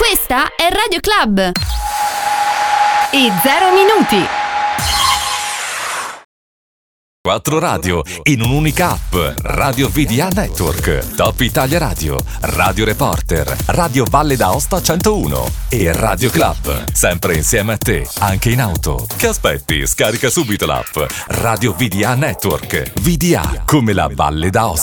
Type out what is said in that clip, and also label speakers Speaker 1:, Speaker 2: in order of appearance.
Speaker 1: Questa è Radio Club.
Speaker 2: E 0 minuti.
Speaker 3: 4 radio in un'unica app. Radio VDA Network, Top Italia Radio, Radio Reporter, Radio Valle d'Aosta 101 e Radio Club. Sempre insieme a te, anche in auto. Che aspetti? Scarica subito l'app Radio VDA Network. VDA come la Valle d'Aosta.